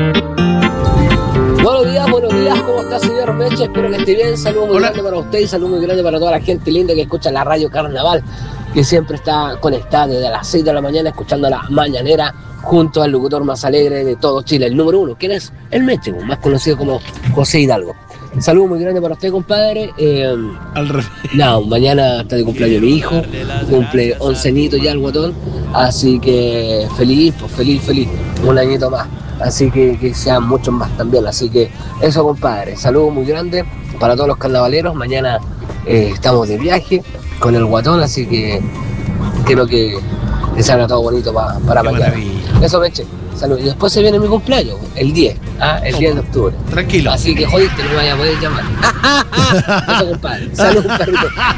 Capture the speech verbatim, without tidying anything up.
Buenos días, buenos días, ¿cómo está, señor Meche? Espero que esté bien. Saludos muy Hola. grande para usted y saludos muy grande para toda la gente linda que escucha la radio Carnaval, que siempre está conectada desde las seis de la mañana escuchando la mañanera junto al locutor más alegre de todo Chile, el número uno, ¿quién es? El Meche, más conocido como José Hidalgo. Saludos muy grande para usted, compadre. Eh, Al revés. No, mañana está de cumpleaños mi hijo, cumple once añitos ya el guatón, así que feliz, pues feliz, feliz, un añito más, así que que sean muchos más también, así que eso, compadre, saludos muy grandes para todos los carnavaleros. Mañana eh, estamos de viaje con el guatón, así que quiero que, que salga todo bonito pa, para Qué mañana. maravilla. Eso, Meche, salud. Y después se viene mi cumpleaños, el diez, ¿ah? el diez de octubre. Tranquilo. Así que jodiste, no me vaya a poder llamar. Eso, compadre. Salud, perrito.